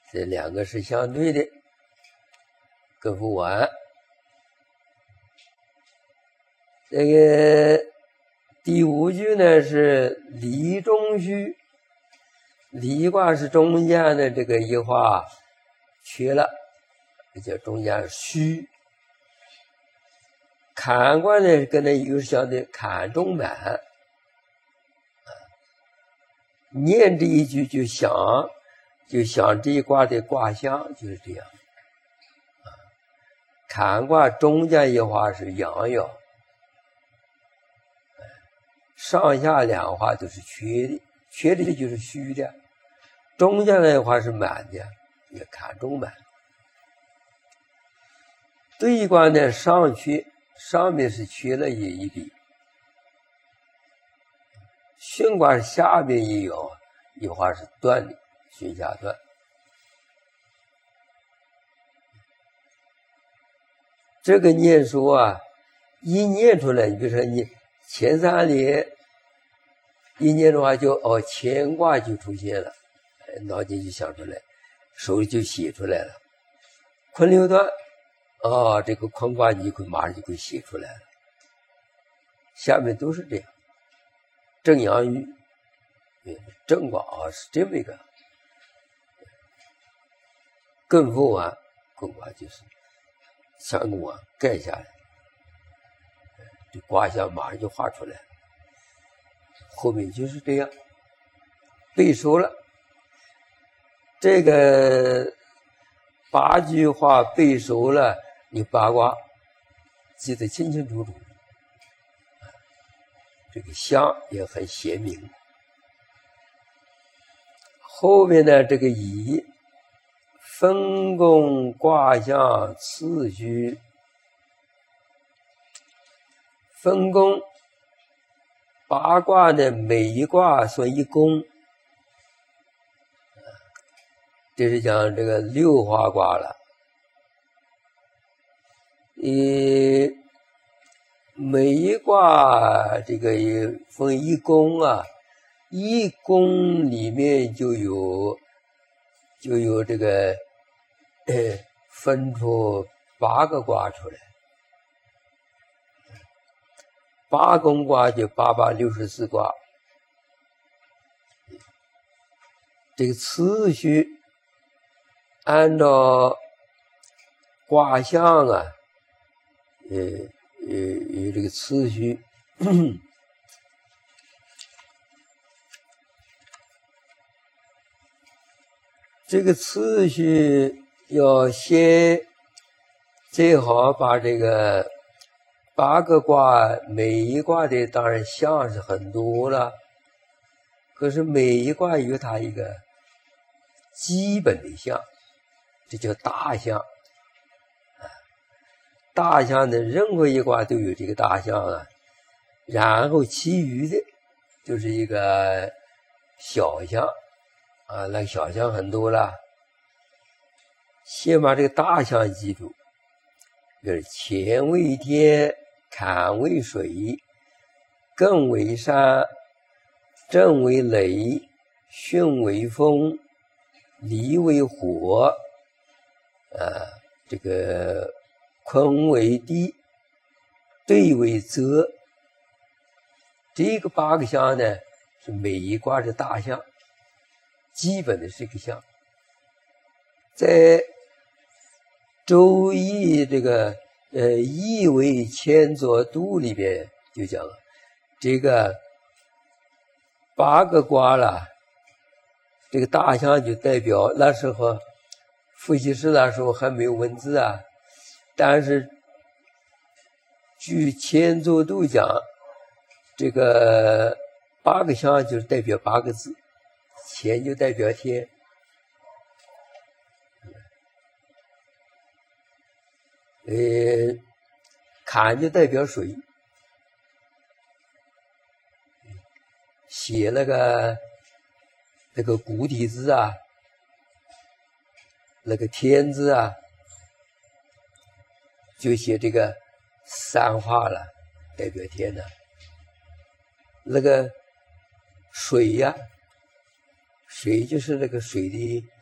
这两个是相对的，更复完。这个第五句呢是离中虚，离卦是中间的这个一画缺了，这叫中间虚。坎卦呢跟它又是相对，坎中满。念这一句就想这一卦的卦象，就是这样。坎卦中间一画是阳爻，上下两画都是缺的，缺的就是虚的，中间的话是满的，也坎中满。对卦呢上缺，上面是缺了一笔，巽卦下面一爻一画是断的，巽下断。这个念书啊，一念出来，你比如说你前三联一念的话就乾卦就出现了，脑筋就想出来，手就写出来了。坤六断，这个坤卦你马上就可以写出来了。下面都是这样，正阳鱼，正卦是这么一个。艮复完，艮卦就是三宫啊盖下来，这卦象马上就画出来了。后面就是这样背熟了。这个8句话背熟了，你八卦记得清清楚楚，这个象也很鲜明。后面呢，这个乙分宫卦象次序，分宫八卦的每一卦算一宫，这是讲这个六花卦了。每一卦这个也分一宫啊，一宫里面就有这个分出8个卦出来。8宫卦就864卦，这个次序按照卦象啊，有这个次序。这个次序要先最好把这个8个卦每一卦的当然象是很多了，可是每一卦有它一个基本的象，这叫大象。大象的任何一卦都有这个大象啊，然后其余的就是一个小象啊，那个小象很多了。先把这个大象记住，就是乾为天，坎为水，艮为山，震为雷，巽为风，离为火，这个坤为地，兑为泽。这个8个象呢，是每一卦是大象，基本的是个象。在周易这个易为乾作度里边就讲了，这个8个卦了，这个大象就代表那时候伏羲氏那时候还没有文字啊，但是据乾作度讲，这个8个象就是代表8个字，乾就代表天，坎就代表水，写那个古体字啊，那个天字啊，就写这个3画了，代表天的。那个水呀，水就是那个水的